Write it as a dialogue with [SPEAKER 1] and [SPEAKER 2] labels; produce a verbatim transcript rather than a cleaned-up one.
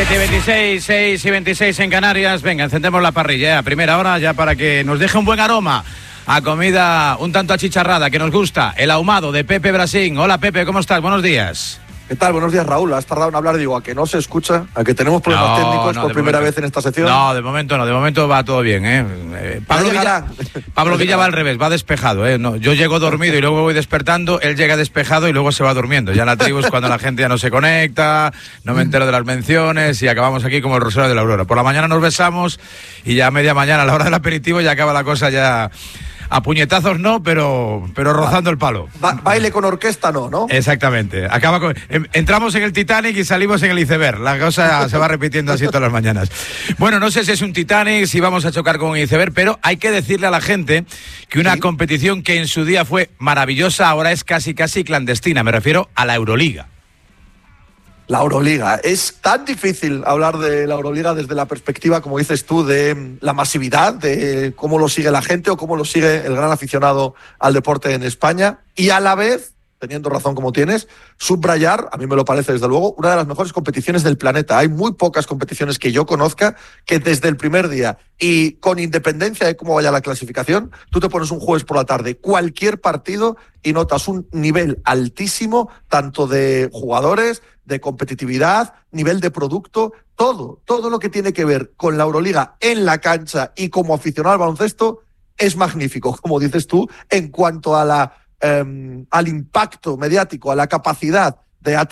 [SPEAKER 1] siete y veintiséis, seis y veintiséis en Canarias. Venga, encendemos la parrilla, ¿eh? A primera hora, ya para que nos deje un buen aroma a comida un tanto achicharrada, que nos gusta. El ahumado de Pepe Brasín. Hola, Pepe, ¿cómo estás? Buenos días.
[SPEAKER 2] ¿Qué tal? Buenos días, Raúl. Has tardado en hablar, digo, a que no se escucha, a que tenemos problemas
[SPEAKER 1] no,
[SPEAKER 2] técnicos
[SPEAKER 1] no,
[SPEAKER 2] por primera
[SPEAKER 1] momento.
[SPEAKER 2] vez en esta sección.
[SPEAKER 1] No, de momento no, de momento va todo bien, ¿eh? eh Pablo, Villa, Pablo Villa va al revés, va despejado, ¿eh? No, yo llego dormido y luego voy despertando, él llega despejado y luego se va durmiendo. Ya en la tribu es cuando la gente ya no se conecta, no me entero de las menciones y acabamos aquí como el Rosario de la Aurora. Por la mañana nos besamos y ya a media mañana, a la hora del aperitivo, ya acaba la cosa ya... A puñetazos no, pero pero rozando el palo.
[SPEAKER 2] Ba- baile con orquesta no, ¿no?
[SPEAKER 1] Exactamente. Acaba con, entramos en el Titanic y salimos en el iceberg. La cosa se va repitiendo así todas las mañanas. Bueno, no sé si es un Titanic, si vamos a chocar con un iceberg, pero hay que decirle a la gente que una sí. competición que en su día fue maravillosa, ahora es casi casi clandestina. Me refiero a la Euroliga.
[SPEAKER 2] La Euroliga. Es tan difícil hablar de la Euroliga desde la perspectiva, como dices tú, de la masividad, de cómo lo sigue la gente o cómo lo sigue el gran aficionado al deporte en España. Y a la vez, teniendo razón como tienes, subrayar, a mí me lo parece desde luego, una de las mejores competiciones del planeta. Hay muy pocas competiciones que yo conozca que desde el primer día y con independencia de cómo vaya la clasificación, tú te pones un jueves por la tarde, cualquier partido, y notas un nivel altísimo, tanto de jugadores, de competitividad, nivel de producto, todo, todo lo que tiene que ver con la Euroliga en la cancha y como aficionado al baloncesto es magnífico, como dices tú, en cuanto a la, eh, al impacto mediático, a la capacidad de atraer